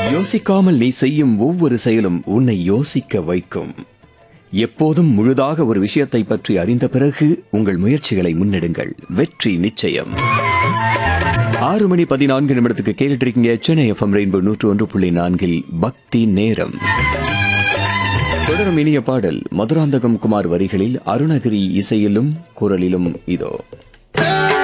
யோசிக்காமல் நீ செய்யும் ஒவ்வொரு செயலும் உன்னை யோசிக்க வைக்கும். எப்போதும் முழுதாக ஒரு விஷயத்தை பற்றி அறிந்த பிறகு உங்கள் முயற்சிகளை முன்னெடுங்கள். வெற்றி நிச்சயம். 6:14 கேட்டுட்டு இருக்கீங்க சென்னை எஃப்எம் ரெயின்போ 101.4 பக்தி நேரம். தொடரும் இனிய பாடல் மதுராந்தகம் குமார் வரிகளில் அருணகிரி இசையிலும் குரலிலும் இதோ.